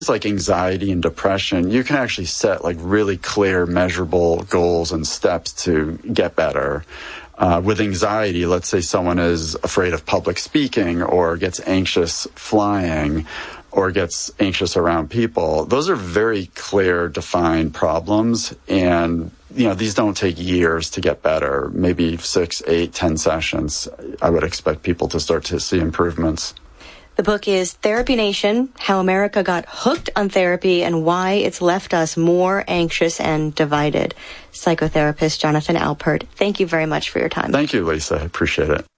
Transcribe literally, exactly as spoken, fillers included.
like anxiety and depression, you can actually set like really clear, measurable goals and steps to get better. Uh, with anxiety, let's say someone is afraid of public speaking or gets anxious flying or gets anxious around people. Those are very clear, defined problems. And, you know, these don't take years to get better. Maybe six, eight, ten sessions. I would expect people to start to see improvements. The book is Therapy Nation, How America Got Hooked on Therapy and Why It's Left Us More Anxious and Divided. Psychotherapist Jonathan Alpert, thank you very much for your time. Thank you, Lisa. I appreciate it.